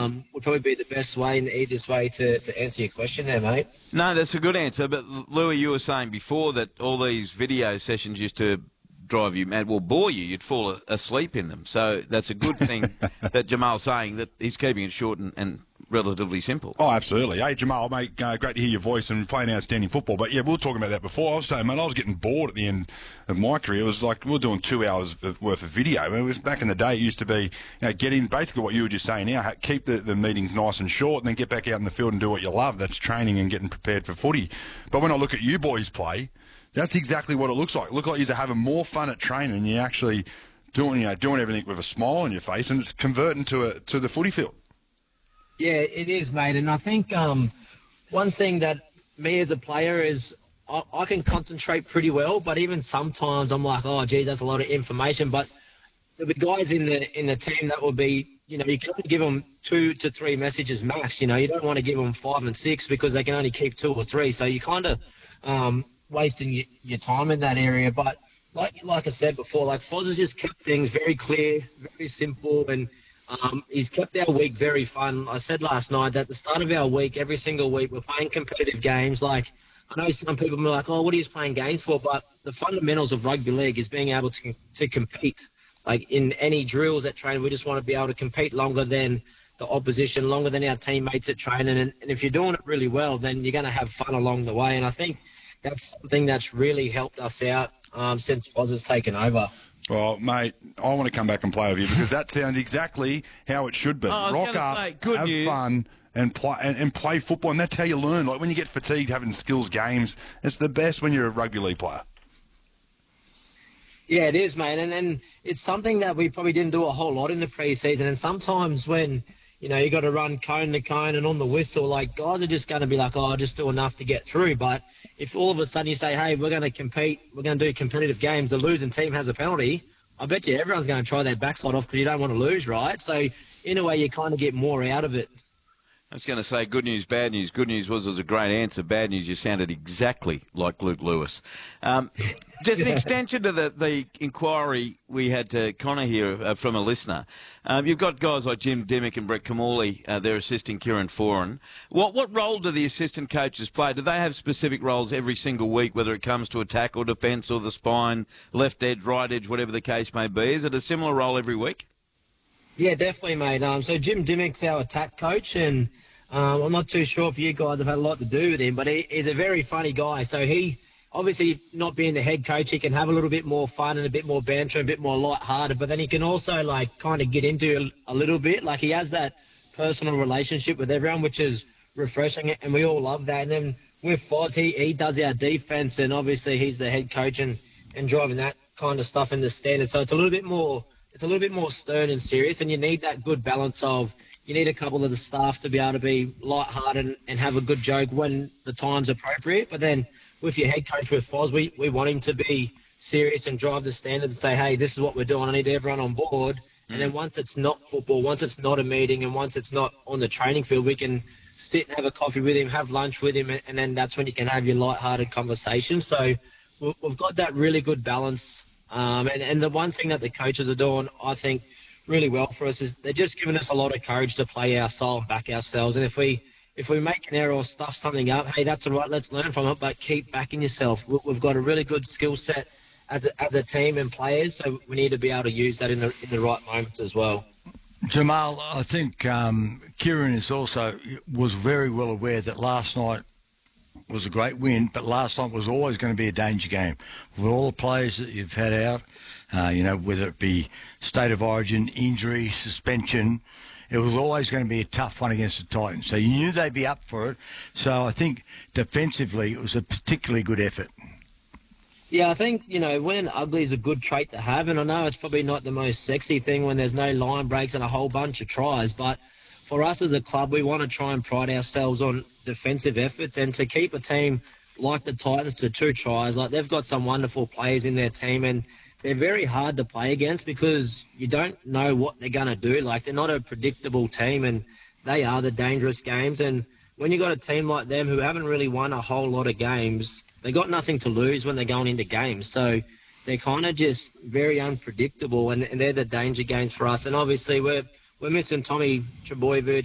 would probably be the best way and the easiest way to answer your question there, mate. No, that's a good answer. But, Louis, you were saying before that all these video sessions used to drive you mad, bore you. You'd fall asleep in them. So that's a good thing that Jamal's saying, that he's keeping it short and relatively simple. Oh, absolutely. Hey, Jamal, mate, great to hear your voice and playing outstanding football. But, yeah, we were talking about that before. I was saying, man, I was getting bored at the end of my career. It was like we were doing 2 hours worth of video. It was back in the day, it used to be, get in, basically what you were just saying now, keep the meetings nice and short and then get back out in the field and do what you love. That's training and getting prepared for footy. But when I look at you boys play, that's exactly what it looks like. It looks like you're having more fun at training and you're actually doing everything with a smile on your face, and it's converting to the footy field. Yeah, it is, mate. And I think one thing that me as a player is I can concentrate pretty well, but even sometimes I'm like, oh, gee, that's a lot of information. But there'll be guys in the team that will be, you can only give them 2 to 3 messages max. You don't want to give them 5 and 6 because they can only keep 2 or 3. So you kind of wasting your time in that area. But like I said before, Foz has just kept things very clear, very simple, and he's kept our week very fun. I said last night that at the start of our week, every single week, we're playing competitive games. I know some people are like, oh, what are you playing games for? But the fundamentals of rugby league is being able to compete. In any drills at training, we just want to be able to compete longer than the opposition, longer than our teammates at training. And if you're doing it really well, then you're going to have fun along the way. And I think that's something that's really helped us out since Foz has taken over. Well, mate, I want to come back and play with you because that sounds exactly how it should be. Rock up, have fun, and play football, and that's how you learn. When you get fatigued having skills games, it's the best when you're a rugby league player. Yeah, it is, mate, and it's something that we probably didn't do a whole lot in the pre-season, and sometimes when you got to run cone to cone and on the whistle, guys are just going to be like, oh, I'll just do enough to get through. But if all of a sudden you say, hey, we're going to compete, we're going to do competitive games, the losing team has a penalty, I bet you everyone's going to try their backside off because you don't want to lose, right? So in a way, you kind of get more out of it. I was going to say good news, bad news. Good news was it was a great answer. Bad news, you sounded exactly like Luke Lewis. Just an extension to the inquiry we had to Connor here from a listener. You've got guys like Jim Dimmick and Brett Kamali. They're assisting Kieran Foran. What role do the assistant coaches play? Do they have specific roles every single week, whether it comes to attack or defence or the spine, left edge, right edge, whatever the case may be? Is it a similar role every week? Yeah, definitely, mate. So Jim Dimmick's our attack coach, and I'm not too sure if you guys have had a lot to do with him, but he's a very funny guy. So he, obviously not being the head coach, he can have a little bit more fun and a bit more banter, a bit more light-hearted, but then he can also, kind of get into a little bit. He has that personal relationship with everyone, which is refreshing, and we all love that. And then with Foz, he does our defence, and obviously he's the head coach and driving that kind of stuff in the standard. So it's a little bit more stern and serious, and you need that good balance of, you need a couple of the staff to be able to be light-hearted and have a good joke when the time's appropriate. But then with your head coach with Foz, we want him to be serious and drive the standard and say, hey, this is what we're doing. I need everyone on board. And then once it's not football, once it's not a meeting, and once it's not on the training field, we can sit and have a coffee with him, have lunch with him, and then that's when you can have your light-hearted conversation. So we've got that really good balance. And the one thing that the coaches are doing, I think, really well for us is they're just giving us a lot of courage to play our style and back ourselves. And if we make an error or stuff something up, hey, that's all right, let's learn from it, but keep backing yourself. We've got a really good skill set as a team and players, so we need to be able to use that in the right moments as well. Jamal, I think Kieran was very well aware that last night was a great win, but last night was always going to be a danger game. With all the players that you've had out, whether it be state of origin, injury, suspension, it was always going to be a tough one against the Titans. So you knew they'd be up for it. So I think defensively it was a particularly good effort. Yeah, I think, winning ugly is a good trait to have, and I know it's probably not the most sexy thing when there's no line breaks and a whole bunch of tries, but for us as a club, we want to try and pride ourselves on defensive efforts, and to keep a team like the Titans to 2 tries, they've got some wonderful players in their team, and they're very hard to play against because you don't know what they're going to do. They're not a predictable team, and they are the dangerous games. And when you've got a team like them who haven't really won a whole lot of games, they got nothing to lose when they're going into games. So they're kind of just very unpredictable, and they're the danger games for us. And obviously we're missing Tommy Trbojevic